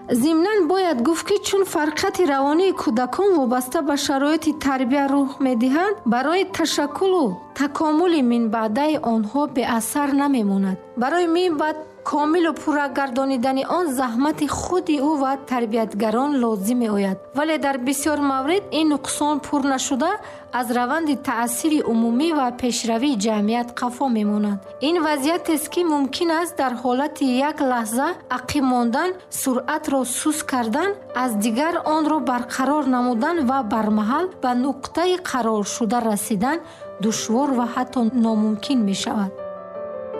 зимнан бояд гуфт ки чун фарқияти равонии кӯдакон вобаста ба шароити тарбия рух медиҳанд, барои ташаккулу такомули минбаъдаи онҳо беасар намемонад. барои минбаъд комилу пурра гардонидани он заҳмати худи ӯ ва тарбиятгарон лозим меояд, вале дар бисёр маврид ин нуқсон пур нашуда аз раванди таъсири умумӣ ва пешравии ҷамъият қафо мемонад. ин вазъиятест ки мумкин аст дар ҳолати як лаҳза ақиб мондан, суръатро суст кардан, аз дигар онро барқарор намудан ва бармаҳал ба нуқтаи қароршуда расидан душвор ва ҳатто номумкин мешавад.